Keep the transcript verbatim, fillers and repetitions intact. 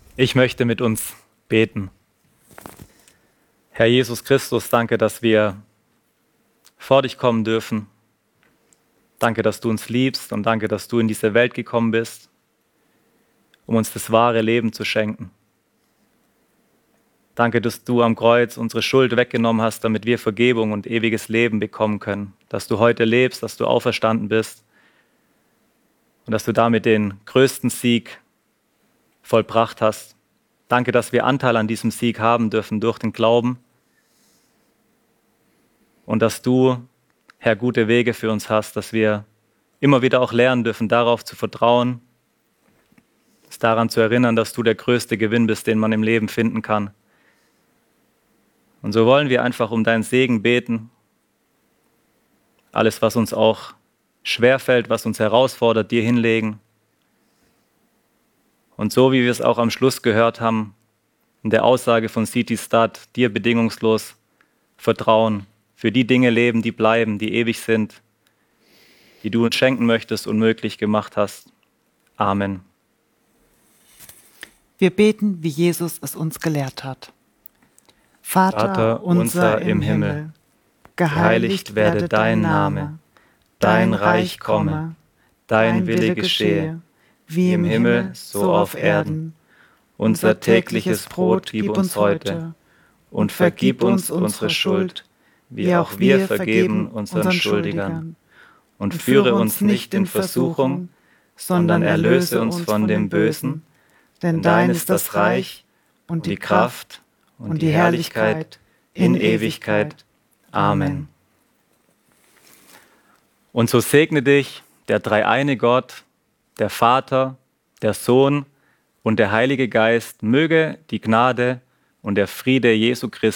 Ich möchte mit uns beten. Herr Jesus Christus, danke, dass wir vor dich kommen dürfen. Danke, dass du uns liebst und danke, dass du in diese Welt gekommen bist, um uns das wahre Leben zu schenken. Danke, dass du am Kreuz unsere Schuld weggenommen hast, damit wir Vergebung und ewiges Leben bekommen können. Dass du heute lebst, dass du auferstanden bist und dass du damit den größten Sieg vollbracht hast. Danke, dass wir Anteil an diesem Sieg haben dürfen durch den Glauben und dass du, Herr, gute Wege für uns hast, dass wir immer wieder auch lernen dürfen, darauf zu vertrauen, uns daran zu erinnern, dass du der größte Gewinn bist, den man im Leben finden kann. Und so wollen wir einfach um deinen Segen beten. Alles, was uns auch schwerfällt, was uns herausfordert, dir hinlegen. Und so wie wir es auch am Schluss gehört haben, in der Aussage von City Stad, dir bedingungslos vertrauen, für die Dinge leben, die bleiben, die ewig sind, die du uns schenken möchtest und möglich gemacht hast. Amen. Wir beten, wie Jesus es uns gelehrt hat. Vater, Vater unser im Himmel, geheiligt werde dein Name, dein Reich komme, dein Wille geschehe, wie im Himmel, so auf Erden. Unser tägliches Brot gib uns heute und vergib uns unsere Schuld, wie auch wir vergeben unseren Schuldigern. Und führe uns nicht in Versuchung, sondern erlöse uns von dem Bösen, denn dein ist das Reich und die Kraft und die Herrlichkeit in Ewigkeit. Amen. Und so segne dich der dreieine Gott, der Vater, der Sohn und der Heilige Geist, möge die Gnade und der Friede Jesu Christi